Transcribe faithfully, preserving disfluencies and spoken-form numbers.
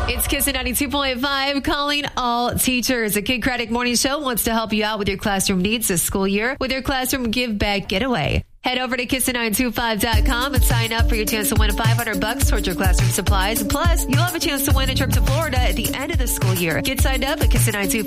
It's Kiss ninety-two point five, calling all teachers. A Kid Craddock Morning Show wants to help you out with your classroom needs this school year with your classroom give back getaway. Head over to kiss nine two five dot com and sign up for your chance to win five hundred bucks towards your classroom supplies. Plus, you'll have a chance to win a trip to Florida at the end of the school year. Get signed up at kiss nine two